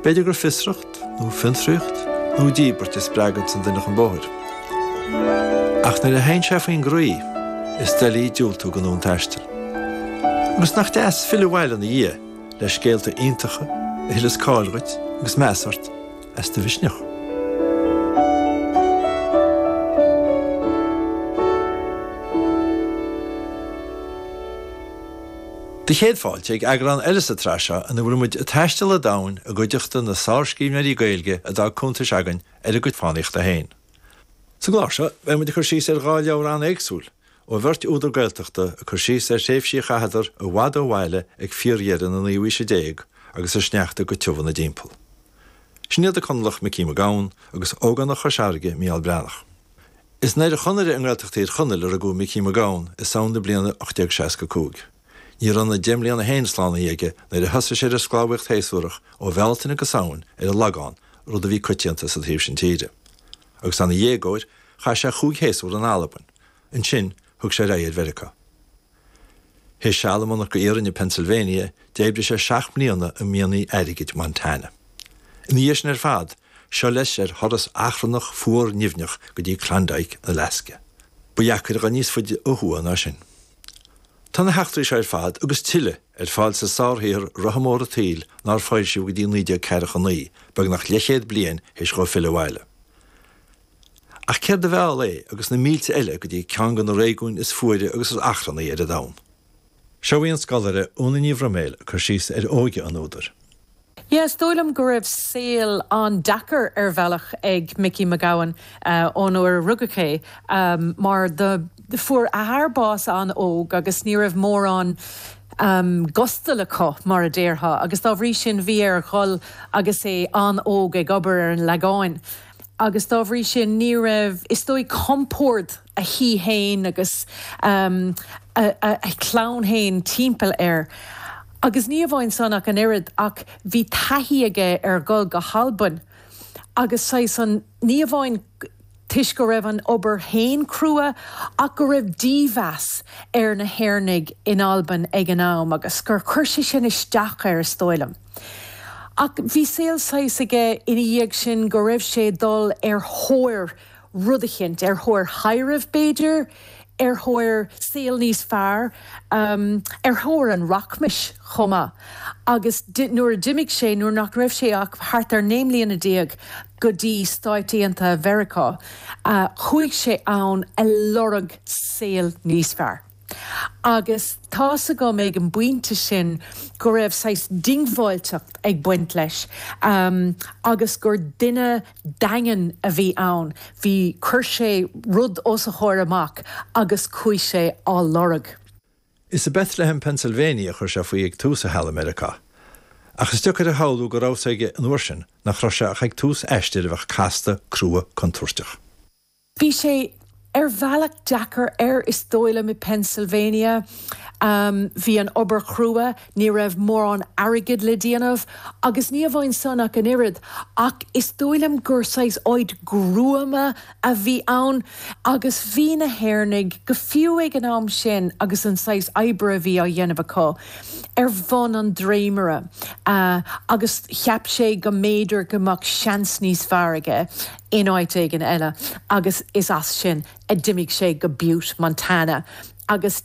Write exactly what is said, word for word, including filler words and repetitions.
Beidir gur fisreacht, nó finfrucht, nó díbert is bragad san duine an bóthir. Ach na a hain sé faoin groí is delí dúiltú go nún taistil. Agus nach deas fillhhaile na dhé leis scéalta iontacha, a hilas cáilrit agus measart as de visneach. De chéadfáilte ag agran eile a trasa an bhfuil muid a taistil a dain a goideachta na sáircíimnaí gailge a dá cúntais agan ar a go fánaíocht a hain. Sa gláise, bheith muid a chur síos ar gá leabhar an éagsúil, ó bhirt údar gailteachta a chur síos ar séifsí chahadar a bhhad ó bhaile ag fíorhéan na níomhí déag agus a sneachta go tuvan na dímpel. Sníad a chunlach me cíime gáin agus ógan na chosearge míal breanach. Is néir a chunair an gráteachtaí chunil ar a go me cíime gáin is saona bliana ochtaíocht seasca cúg. Ní ranna déimlíanna héinslána dhéige na de thosa sé a sclábhacht héasúireach ó bhealtainna go saoin ar a lagán rud a bhí coitianta sa taobh sin tíide. Agus anna dhégóid cha sé chúg héasúir an Alban, an sin thug sé réiad Verica. Hé Sealamannach go éireann Pennsylvania déibre sé seach mbliana a mianaí airigid Montana. In dhéis ar fad, seo leis ar thoras achrannach fuór nimhneach go dtí Klondike, Alaska. Buiachar a níos fuide ó thua ná sin. Tá na heachtaí sé ar fad agus tiile ar fáil sa sárthaíor rathamór a tíl nar fáil siú go dtí níide ceircha naí, bag nach leichéad blian hés go fillhhaile. Ach ceir de bheal é agus na mílte eile go dtí ceangan na réigún is fuide agus is achrannaí ar a dam. Seo bhíon scalare úna níomhraméil chur síos ar óige an údar. Yes, dóilm go raibh saoil an Dakar ar bhealach ag Mickey McGowan uh, ón uair rugacé, um, mar de, de fuair a tharbás an óg agus ní raibh mór an um, gostalacha mar a déirtha, agus dá bhrí sin bhí ar chul agus é an óg ag obair ar an leagáin. Agus dá bhrí sin ní raibh is dói comport a hí hain agus um, a, a, a clown hain timpeall air. Agus ní bhain sanach an irid ach bhí taithí aige ar gol go halban. Agus sa san ní bhain tuis go raibh an obair hain crua ach go raibh díomheas ar na hairnig in Alban ag an am agus gur chuirse sin isteach ar stoilm. Ach bhí saoil sais aige ina dhéag sin go raibh sé dul ar thóir rudachint, ar thóir hairimh Beidir, ar thóir saoil níos fearr, um, ar thóir an rockmis chuma. Agus di, nuair dimig sé, nuair nach raibh sé ach thart ar néimlíonna déag go dtí stáitianta Verica, uh, chuig sé ann a lorg saoil níos fearr. Agus tá sa go méid an buinte sin go raibh sais dingmháilteacht ag buint leis, um, agus gur duine daingan a bhí ann, bhí chuir sé rud os a chóir amach agus chuig sé á lorg. Is a Bethlehem, Pennsylvania chuir sé faoi ag tús a Hell America. Agus tuchar a haú go rásaige an uair sin nach chur sé ag tús eistir a bheith casta crua contúirteach. Bhí sé ar bhealach Dakar ar is dóile mi Pennsylvania, um, bhí an obair chrua, ní raibh mór an airigid le déanamh, agus ní bhain sanach an irid, ach is dóilem gur sais oid grúama a bhí ann, agus bhí na hairnig go fiú ag an am sin agus an sais oibre a bhí a dhéanamh acu, ar bhon an dréimere, uh, agus cheap sé go méidir gomach seans níos fearige in áit ag an eile, agus is as sin a dimig sé go Butte, Montana, agus